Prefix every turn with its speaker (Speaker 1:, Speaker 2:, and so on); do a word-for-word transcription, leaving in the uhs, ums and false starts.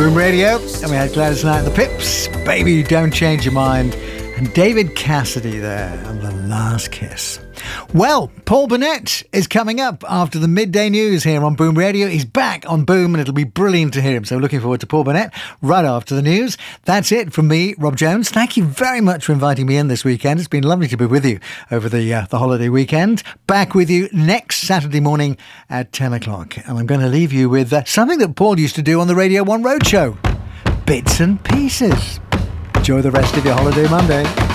Speaker 1: Boom Radio, and we had Gladys Knight and the Pips, Baby Don't Change Your Mind, and David Cassidy there, and The Last Kiss. Well, Paul Burnett is coming up after the midday news here on Boom Radio. He's back on Boom and it'll be brilliant to hear him. So looking forward to Paul Burnett right after the news. That's it from me, Rob Jones. Thank you very much for inviting me in this weekend. It's been lovely to be with you over the uh, the holiday weekend. Back with you next Saturday morning at ten o'clock. And I'm going to leave you with uh, something that Paul used to do on the Radio one Roadshow. Bits and pieces. Enjoy the rest of your holiday Monday.